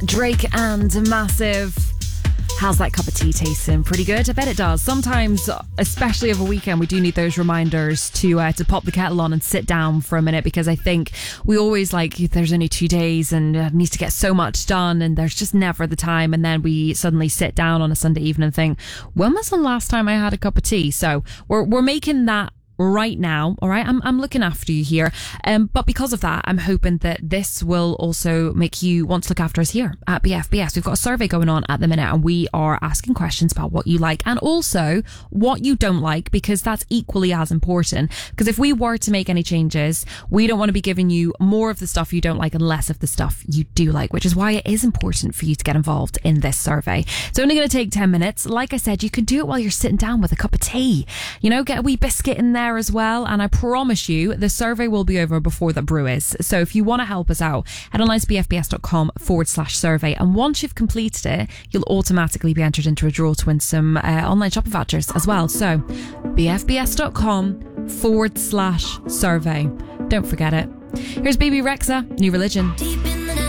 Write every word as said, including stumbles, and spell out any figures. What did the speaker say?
Drake and Massive. How's that cup of tea tasting? Pretty good? I bet it does. Sometimes, especially over a weekend, we do need those reminders to uh, to pop the kettle on and sit down for a minute, because I think we always like, there's only two days and it needs to get so much done and there's just never the time, and then we suddenly sit down on a Sunday evening and think, when was the last time I had a cup of tea? So we're we're making that right now, all right? I'm I'm looking after you here, um, but because of that, I'm hoping that this will also make you want to look after us here at B F B S. We've got a survey going on at the minute, and we are asking questions about what you like and also what you don't like, because that's equally as important. Because if we were to make any changes, we don't want to be giving you more of the stuff you don't like and less of the stuff you do like, which is why it is important for you to get involved in this survey. It's only going to take ten minutes. Like I said, you can do it while you're sitting down with a cup of tea. You know, get a wee biscuit in there as well, and I promise you the survey will be over before the brew is. So if you want to help us out, head online to bfbs.com forward slash survey, and once you've completed it, you'll automatically be entered into a draw to win some uh, online shopping vouchers as well. So bfbs.com forward slash survey. Don't forget it. Here's Baby Rexha, New Religion.